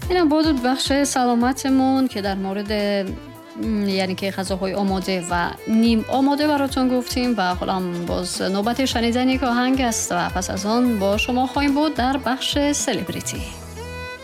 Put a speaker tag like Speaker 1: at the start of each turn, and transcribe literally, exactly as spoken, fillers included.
Speaker 1: اینا بود بخش سلامتمون که در مورد یعنی که غذاهای آماده و نیم آماده براتون گفتیم و حالا باز نوبت شنیدن یک آهنگ است و پس از آن با شما خواهیم بود در بخش سلبریتی.